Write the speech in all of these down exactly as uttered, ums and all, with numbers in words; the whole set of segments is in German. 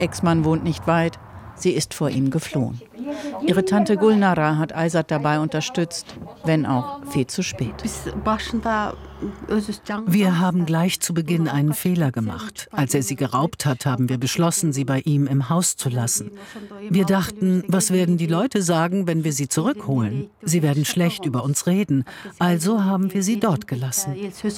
Ex-Mann wohnt nicht weit. Sie ist vor ihm geflohen. Ihre Tante Gulnara hat Aysat dabei unterstützt, wenn auch viel zu spät. Wir haben gleich zu Beginn einen Fehler gemacht. Als er sie geraubt hat, haben wir beschlossen, sie bei ihm im Haus zu lassen. Wir dachten, was werden die Leute sagen, wenn wir sie zurückholen? Sie werden schlecht über uns reden. Also haben wir sie dort gelassen.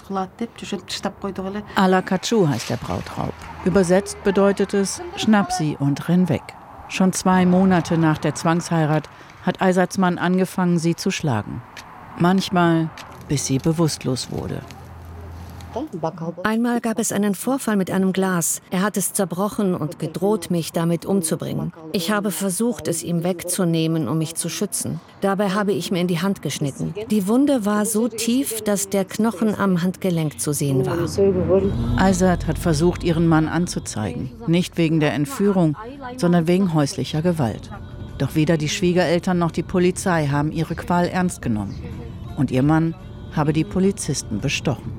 Ala Kachu heißt der Brautraub. Übersetzt bedeutet es, schnapp sie und renn weg. Schon zwei Monate nach der Zwangsheirat hat Aysats Mann angefangen, sie zu schlagen. Manchmal, bis sie bewusstlos wurde. Einmal gab es einen Vorfall mit einem Glas. Er hat es zerbrochen und gedroht, mich damit umzubringen. Ich habe versucht, es ihm wegzunehmen, um mich zu schützen. Dabei habe ich mir in die Hand geschnitten. Die Wunde war so tief, dass der Knochen am Handgelenk zu sehen war. Aysat hat versucht, ihren Mann anzuzeigen. Nicht wegen der Entführung, sondern wegen häuslicher Gewalt. Doch weder die Schwiegereltern noch die Polizei haben ihre Qual ernst genommen. Und ihr Mann habe die Polizisten bestochen.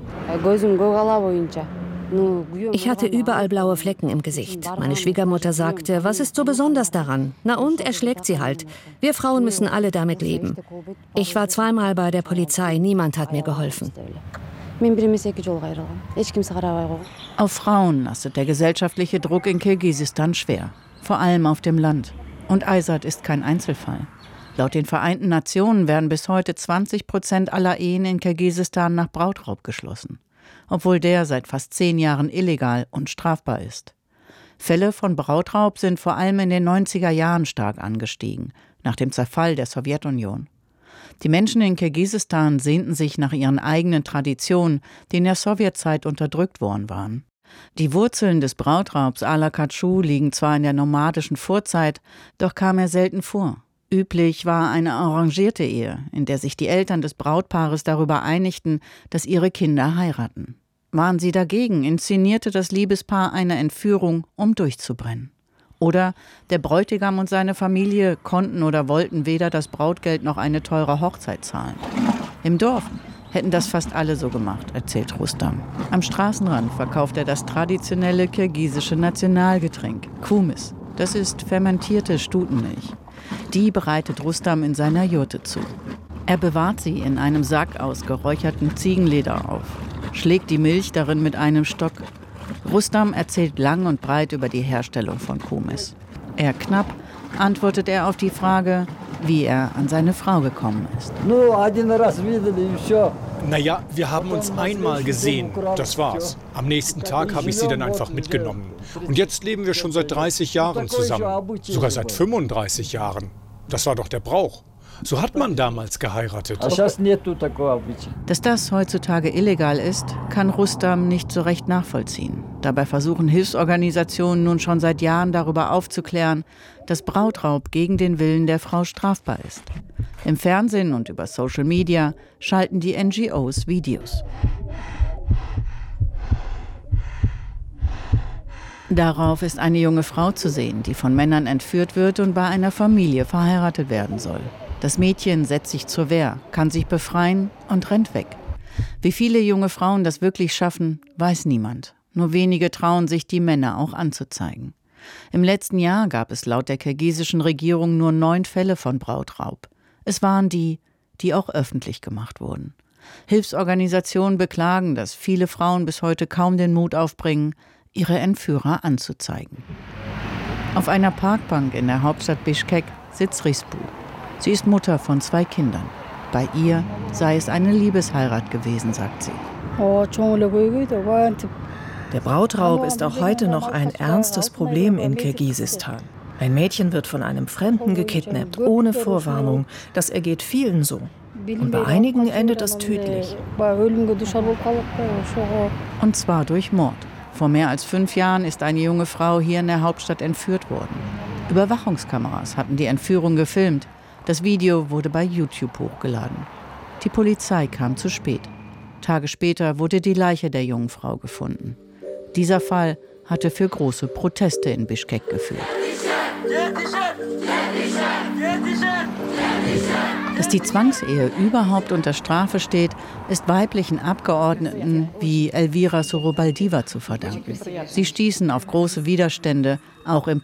Ich hatte überall blaue Flecken im Gesicht. Meine Schwiegermutter sagte, was ist so besonders daran? Na und, er schlägt sie halt. Wir Frauen müssen alle damit leben. Ich war zweimal bei der Polizei, niemand hat mir geholfen. Auf Frauen lastet der gesellschaftliche Druck in Kirgisistan schwer, vor allem auf dem Land. Und Aysat ist kein Einzelfall. Laut den Vereinten Nationen werden bis heute zwanzig Prozent aller Ehen in Kirgisistan nach Brautraub geschlossen, obwohl der seit fast zehn Jahren illegal und strafbar ist. Fälle von Brautraub sind vor allem in den neunziger Jahren stark angestiegen, nach dem Zerfall der Sowjetunion. Die Menschen in Kirgisistan sehnten sich nach ihren eigenen Traditionen, die in der Sowjetzeit unterdrückt worden waren. Die Wurzeln des Brautraubs Ala Kachu liegen zwar in der nomadischen Vorzeit, doch kam er selten vor. Üblich war eine arrangierte Ehe, in der sich die Eltern des Brautpaares darüber einigten, dass ihre Kinder heiraten. Waren sie dagegen, inszenierte das Liebespaar eine Entführung, um durchzubrennen. Oder der Bräutigam und seine Familie konnten oder wollten weder das Brautgeld noch eine teure Hochzeit zahlen. Im Dorf hätten das fast alle so gemacht, erzählt Rustam. Am Straßenrand verkauft er das traditionelle kirgisische Nationalgetränk, Kumis. Das ist fermentierte Stutenmilch. Die bereitet Rustam in seiner Jurte zu. Er bewahrt sie in einem Sack aus geräuchertem Ziegenleder auf, schlägt die Milch darin mit einem Stock. Rustam erzählt lang und breit über die Herstellung von Kumis. Eher knapp antwortet er auf die Frage, wie er an seine Frau gekommen ist. Naja, wir haben uns einmal gesehen, das war's. Am nächsten Tag habe ich sie dann einfach mitgenommen. Und jetzt leben wir schon seit dreißig Jahren zusammen, sogar seit fünfunddreißig Jahren. Das war doch der Brauch. So hat man damals geheiratet. Dass das heutzutage illegal ist, kann Rustam nicht so recht nachvollziehen. Dabei versuchen Hilfsorganisationen nun schon seit Jahren darüber aufzuklären, dass Brautraub gegen den Willen der Frau strafbar ist. Im Fernsehen und über Social Media schalten die N G Os Videos. Darauf ist eine junge Frau zu sehen, die von Männern entführt wird und bei einer Familie verheiratet werden soll. Das Mädchen setzt sich zur Wehr, kann sich befreien und rennt weg. Wie viele junge Frauen das wirklich schaffen, weiß niemand. Nur wenige trauen sich, die Männer auch anzuzeigen. Im letzten Jahr gab es laut der kirgisischen Regierung nur neun Fälle von Brautraub. Es waren die, die auch öffentlich gemacht wurden. Hilfsorganisationen beklagen, dass viele Frauen bis heute kaum den Mut aufbringen, ihre Entführer anzuzeigen. Auf einer Parkbank in der Hauptstadt Bischkek sitzt Rispu. Sie ist Mutter von zwei Kindern. Bei ihr sei es eine Liebesheirat gewesen, sagt sie. Der Brautraub ist auch heute noch ein ernstes Problem in Kirgisistan. Ein Mädchen wird von einem Fremden gekidnappt, ohne Vorwarnung. Das ergeht vielen so. Und bei einigen endet das tödlich. Und zwar durch Mord. Vor mehr als fünf Jahren ist eine junge Frau hier in der Hauptstadt entführt worden. Überwachungskameras hatten die Entführung gefilmt. Das Video wurde bei YouTube hochgeladen. Die Polizei kam zu spät. Tage später wurde die Leiche der jungen Frau gefunden. Dieser Fall hatte für große Proteste in Bischkek geführt. Dass die Zwangsehe überhaupt unter Strafe steht, ist weiblichen Abgeordneten wie Elvira Sorobaldiva zu verdanken. Sie stießen auf große Widerstände, auch im